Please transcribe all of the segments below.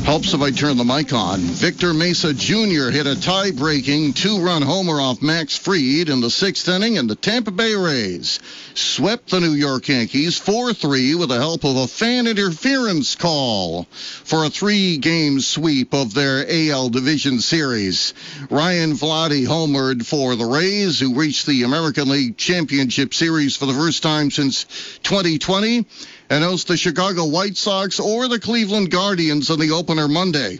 Helps if I turn the mic on. Victor Mesa Jr. hit a tie-breaking two-run homer off Max Fried in the sixth inning, and the Tampa Bay Rays swept the New York Yankees 4-3 with the help of a fan interference call for a three-game sweep of their AL Division Series. Ryan Vladi homered for the Rays, who reached the American League Championship Series for the first time since 2020. And host the Chicago White Sox or the Cleveland Guardians on the opener Monday.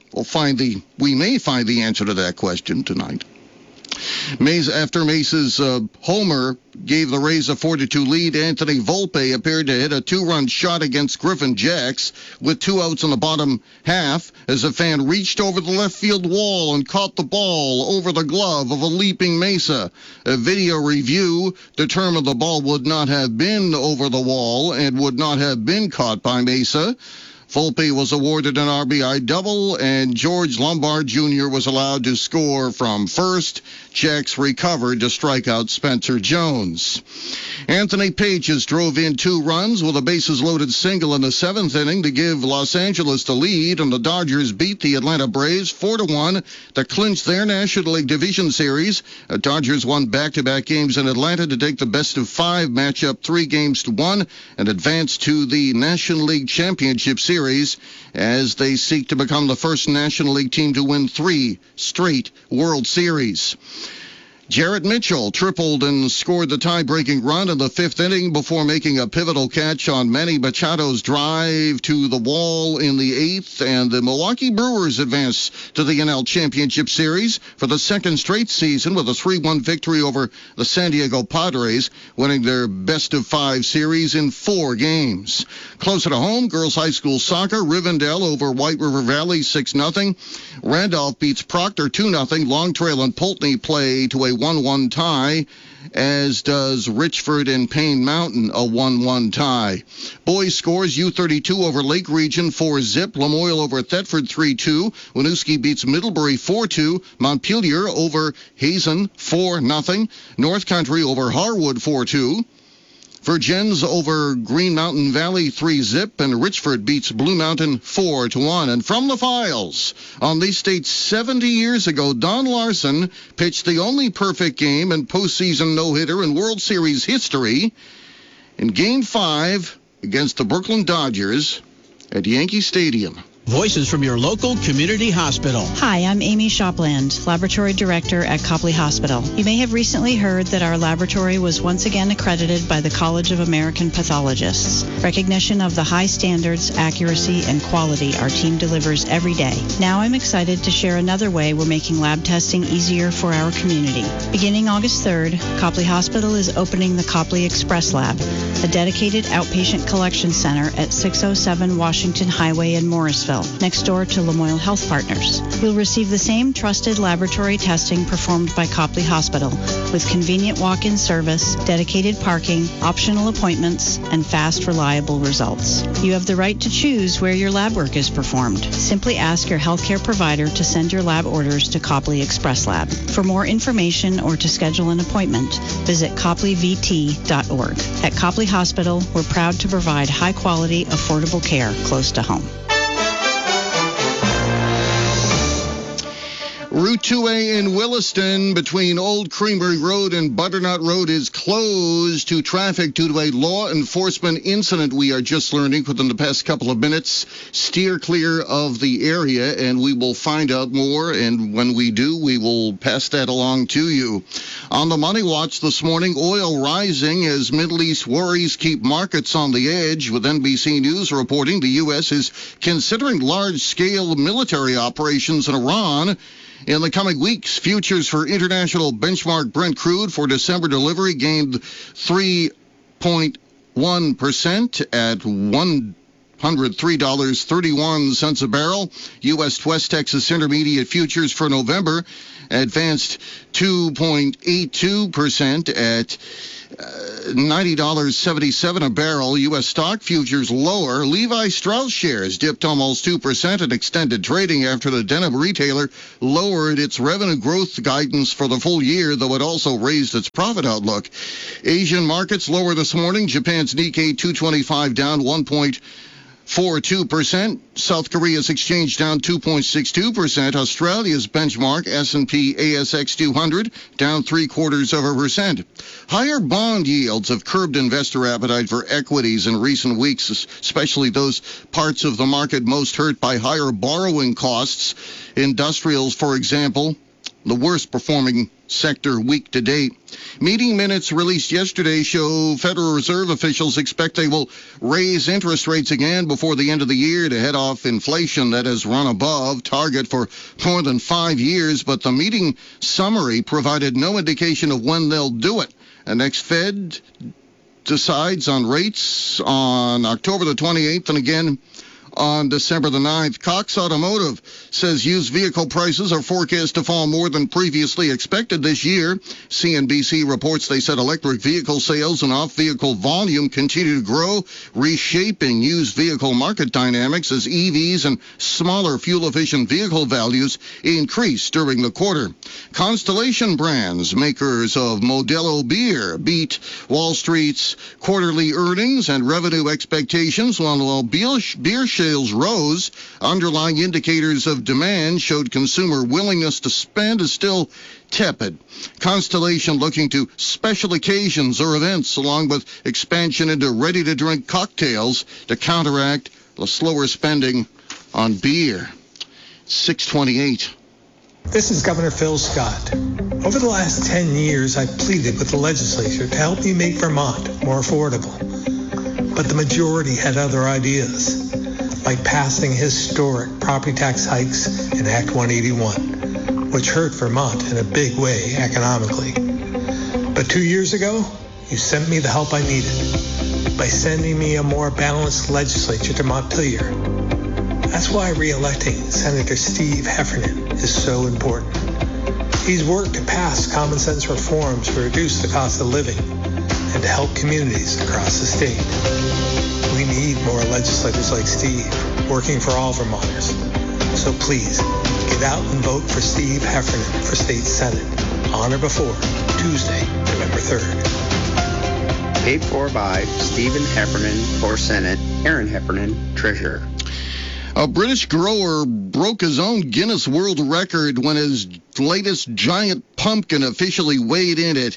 We may find the answer to that question tonight. After Mesa's homer gave the Rays a 4-2 lead, Anthony Volpe appeared to hit a two-run shot against Griffin Jacks with 2 outs in the bottom half as a fan reached over the left field wall and caught the ball over the glove of a leaping Mesa. A video review determined the ball would not have been over the wall and would not have been caught by Mesa. Volpe was awarded an RBI double, and George Lombard Jr. was allowed to score from first. Jacks recovered to strike out Spencer Jones. Anthony Pages drove in 2 runs with a bases-loaded single in the 7th inning to give Los Angeles the lead, and the Dodgers beat the Atlanta Braves 4-1 to clinch their National League Division Series. The Dodgers won back-to-back games in Atlanta to take the best-of-5 matchup 3-1 and advance to the National League Championship Series as they seek to become the first National League team to win 3 straight World Series. Jarrett Mitchell tripled and scored the tie-breaking run in the 5th inning before making a pivotal catch on Manny Machado's drive to the wall in the 8th, and the Milwaukee Brewers advanced to the NL Championship Series for the second straight season with a 3-1 victory over the San Diego Padres, winning their best-of-5 series in 4 games. Closer to home, girls high school soccer, Rivendell over White River Valley 6-0. Randolph beats Proctor 2-0. Long Trail and Pulteney play to a 1-1 tie, as does Richford and Payne Mountain, a 1-1 tie. Boys scores U32 over Lake Region 4-0. Lamoille over Thetford 3-2. Winooski beats Middlebury 4-2. Montpelier over Hazen 4-0. North Country over Harwood 4-2. Virgins over Green Mountain Valley 3-0, and Richford beats Blue Mountain 4-1. And from the files, on this date 70 years ago, Don Larson pitched the only perfect game and postseason no-hitter in World Series history in Game 5 against the Brooklyn Dodgers at Yankee Stadium. Voices from your local community hospital. Hi, I'm Amy Shopland, Laboratory Director at Copley Hospital. You may have recently heard that our laboratory was once again accredited by the College of American Pathologists. Recognition of the high standards, accuracy, and quality our team delivers every day. Now I'm excited to share another way we're making lab testing easier for our community. Beginning August 3rd, Copley Hospital is opening the Copley Express Lab, a dedicated outpatient collection center at 607 Washington Highway in Morrisville, next door to Lamoille Health Partners. You'll receive the same trusted laboratory testing performed by Copley Hospital, with convenient walk-in service, dedicated parking, optional appointments, and fast, reliable results. You have the right to choose where your lab work is performed. Simply ask your healthcare provider to send your lab orders to Copley Express Lab. For more information or to schedule an appointment, visit copleyvt.org. At Copley Hospital, we're proud to provide high-quality, affordable care close to home. Route 2A in Williston between Old Creamery Road and Butternut Road is closed to traffic due to a law enforcement incident we are just learning within the past couple of minutes. Steer clear of the area, and we will find out more, and when we do, we will pass that along to you. On the Money Watch this morning, oil rising as Middle East worries keep markets on the edge, with NBC News reporting the U.S. is considering large-scale military operations in Iran. In the coming weeks, futures for international benchmark Brent crude for December delivery gained 3.1% at $103.31 a barrel. U.S. West Texas Intermediate futures for November advanced 2.82% at $90.77 a barrel. U.S. stock futures lower. Levi Strauss shares dipped almost 2% in extended trading after the denim retailer lowered its revenue growth guidance for the full year, though it also raised its profit outlook. Asian markets lower this morning. Japan's Nikkei 225 down 1.1%. 0.42%. South Korea's exchange down 2.62%. Australia's benchmark S&P ASX 200 down 0.75%. Higher bond yields have curbed investor appetite for equities in recent weeks, especially those parts of the market most hurt by higher borrowing costs. Industrials, for example, the worst performing sector week to date. Meeting minutes released yesterday show Federal Reserve officials expect they will raise interest rates again before the end of the year to head off inflation that has run above target for more than 5 years, but the meeting summary provided no indication of when they'll do it. The next Fed decides on rates on October the 28th and again on December the 9th. Cox Automotive says used vehicle prices are forecast to fall more than previously expected this year. CNBC reports they said electric vehicle sales and off-vehicle volume continue to grow, reshaping used vehicle market dynamics as EVs and smaller fuel-efficient vehicle values increase during the quarter. Constellation Brands, makers of Modelo beer, beat Wall Street's quarterly earnings and revenue expectations, while beer sales rose. Underlying indicators of demand showed consumer willingness to spend is still tepid. Constellation looking to special occasions or events along with expansion into ready-to-drink cocktails to counteract the slower spending on beer. 628. This is Governor Phil Scott. Over the last 10 years, I've pleaded with the legislature to help me make Vermont more affordable. But the majority had other ideas, like passing historic property tax hikes in Act 181, which hurt Vermont in a big way economically. But 2 years ago, you sent me the help I needed by sending me a more balanced legislature to Montpelier. That's why re-electing Senator Steve Heffernan is so important. He's worked to pass common sense reforms to reduce the cost of living and to help communities across the state. We need more legislators like Steve working for all Vermonters. So please, get out and vote for Steve Heffernan for State Senate on or before Tuesday, November 3rd. Paid for by Stephen Heffernan for Senate, Aaron Heffernan, Treasurer. A British grower broke his own Guinness World Record when his latest giant pumpkin officially weighed in at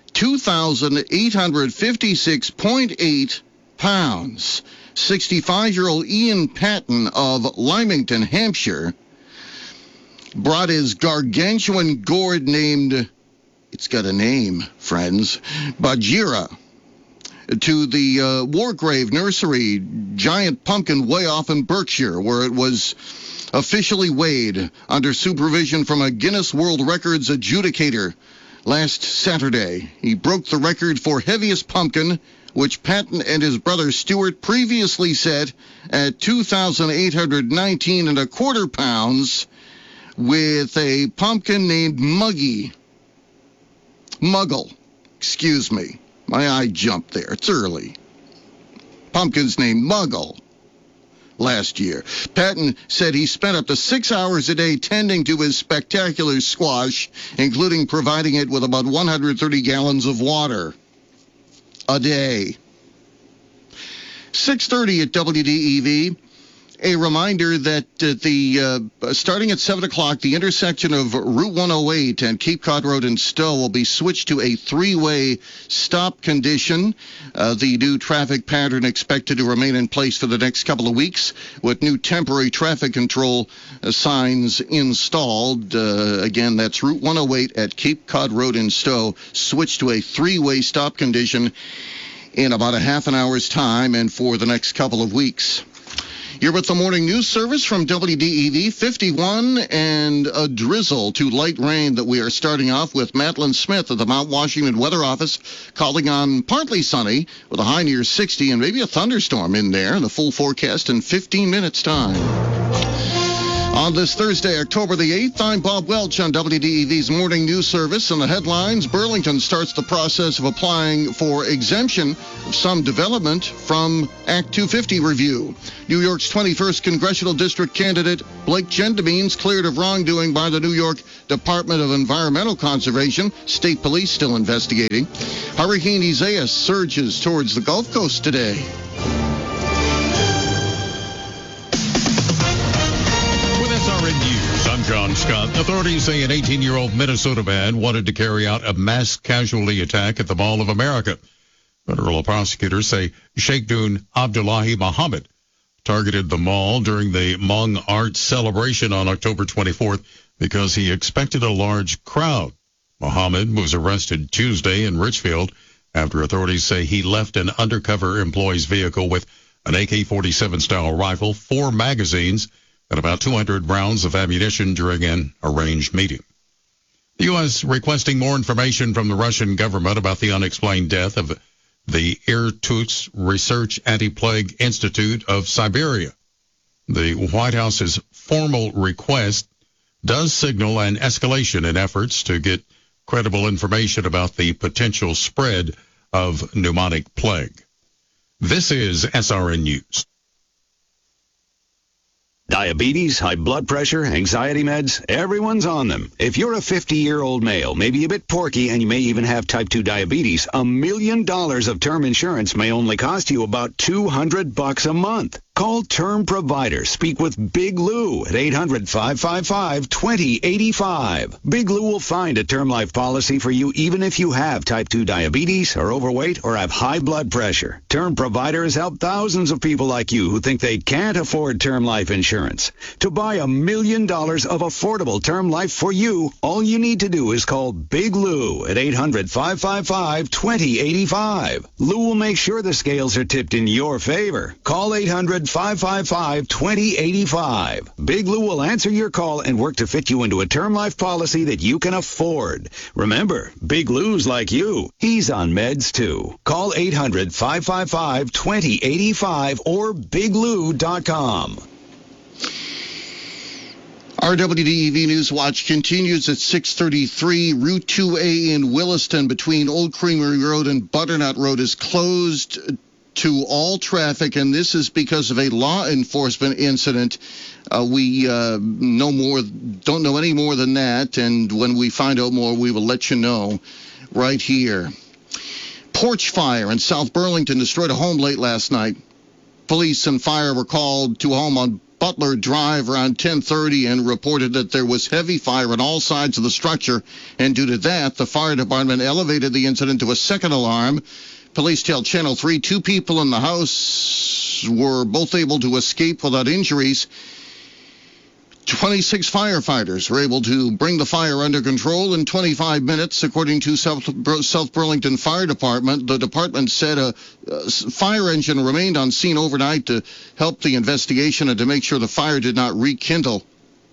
2,856.8 pounds. 65-year-old Ian Patton of Lymington, Hampshire, brought his gargantuan gourd named, it's got a name, friends, Bajira, to the Wargrave Nursery giant pumpkin way off in Berkshire, where it was officially weighed under supervision from a Guinness World Records adjudicator last Saturday. He broke the record for heaviest pumpkin, which Patton and his brother Stuart previously set at 2,819.25 pounds, with a pumpkin named Muggle. Excuse me. My eye jumped there. It's early. Pumpkin's named Muggle. Last year, Patton said he spent up to 6 hours a day tending to his spectacular squash, including providing it with about 130 gallons of water a day. 6:30 at WDEV. A reminder that starting at 7 o'clock, the intersection of Route 108 and Cape Cod Road in Stowe will be switched to a three-way stop condition. The new traffic pattern expected to remain in place for the next couple of weeks with new temporary traffic control signs installed. Again, that's Route 108 at Cape Cod Road in Stowe, switched to a three-way stop condition in about a half an hour's time and for the next couple of weeks. You're with the Morning News Service from WDEV. 51 and a drizzle to light rain that we are starting off with. Madeline Smith at the Mount Washington Weather Office calling on partly sunny with a high near 60 and maybe a thunderstorm in there. The full forecast in 15 minutes time. On this Thursday, October the 8th, I'm Bob Welch on WDEV's Morning News Service. And the headlines, Burlington starts the process of applying for exemption of some development from Act 250 review. New York's 21st Congressional District candidate Blake Gendamines cleared of wrongdoing by the New York Department of Environmental Conservation. State police still investigating. Hurricane Isaias surges towards the Gulf Coast today. I'm John Scott. Authorities say an 18-year-old Minnesota man wanted to carry out a mass casualty attack at the Mall of America. Federal prosecutors say Sheikhdun Abdullahi Muhammad targeted the mall during the Hmong Arts celebration on October 24th because he expected a large crowd. Muhammad was arrested Tuesday in Richfield after authorities say he left an undercover employee's vehicle with an AK-47 style rifle, 4 magazines, and about 200 rounds of ammunition during an arranged meeting. The U.S. requesting more information from the Russian government about the unexplained death of the Irkutsk Research Anti-Plague Institute of Siberia. The White House's formal request does signal an escalation in efforts to get credible information about the potential spread of pneumonic plague. This is SRN News. Diabetes, high blood pressure, anxiety meds, everyone's on them. If you're a 50-year-old male, maybe a bit porky, and you may even have type 2 diabetes, $1 million of term insurance may only cost you about $200 a month. Call Term Provider. Speak with Big Lou at 800-555-2085. Big Lou will find a term life policy for you even if you have type 2 diabetes, are overweight, or have high blood pressure. Term Provider has helped thousands of people like you who think they can't afford term life insurance. To buy $1 million of affordable term life for you, all you need to do is call Big Lou at 800-555-2085. Lou will make sure the scales are tipped in your favor. Call 800-555-2085. Big Lou will answer your call and work to fit you into a term life policy that you can afford. Remember, Big Lou's like you. He's on meds too. Call 800-555-2085 or biglou.com. Our WDEV News Watch continues at 6:33. Route 2A in Williston between Old Creamery Road and Butternut Road is closed to all traffic, and this is because of a law enforcement incident. We don't know any more than that, and when we find out more, we will let you know right here. Porch fire in South Burlington destroyed a home late last night. Police and fire were called to a home on Butler Drive around 10:30 and reported that there was heavy fire on all sides of the structure, and due to that, the fire department elevated the incident to a second alarm. Police tell Channel 3 2 people in the house were both able to escape without injuries. 26 firefighters were able to bring the fire under control in 25 minutes, according to South Burlington Fire Department. The department said a fire engine remained on scene overnight to help the investigation and to make sure the fire did not rekindle.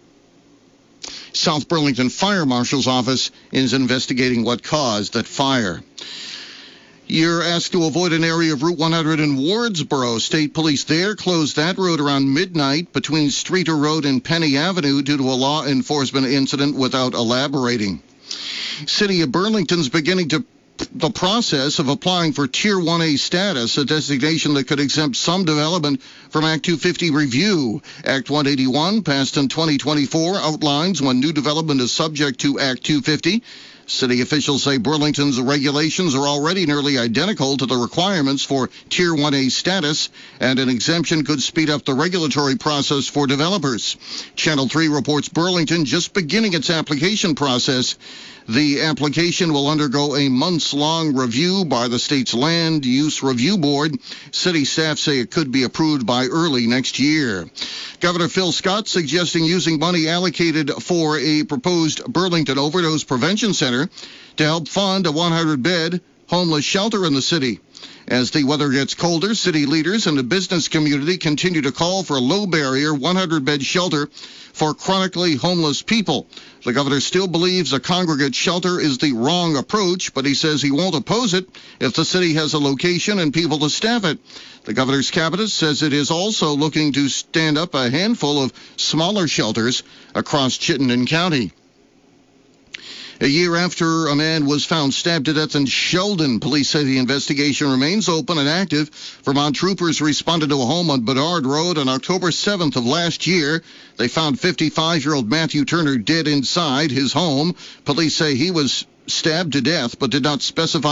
South Burlington Fire Marshal's office is investigating what caused that fire. You're asked to avoid an area of Route 100 in Wardsboro. State police there closed that road around midnight between Streeter Road and Penny Avenue due to a law enforcement incident without elaborating. City of Burlington's beginning the process of applying for Tier 1A status, a designation that could exempt some development from Act 250 review. Act 181, passed in 2024, outlines when new development is subject to Act 250. City officials say Burlington's regulations are already nearly identical to the requirements for Tier 1A status, and an exemption could speed up the regulatory process for developers. Channel 3 reports Burlington just beginning its application process. The application will undergo a months-long review by the state's Land Use Review Board. City staff say it could be approved by early next year. Governor Phil Scott suggesting using money allocated for a proposed Burlington Overdose Prevention Center to help fund a 100-bed homeless shelter in the city. As the weather gets colder, city leaders and the business community continue to call for a low-barrier 100-bed shelter for chronically homeless people. The governor still believes a congregate shelter is the wrong approach, but he says he won't oppose it if the city has a location and people to staff it. The governor's cabinet says it is also looking to stand up a handful of smaller shelters across Chittenden County. A year after a man was found stabbed to death in Sheldon, police say the investigation remains open and active. Vermont troopers responded to a home on Bedard Road on October 7th of last year. They found 55-year-old Matthew Turner dead inside his home. Police say he was stabbed to death but did not specify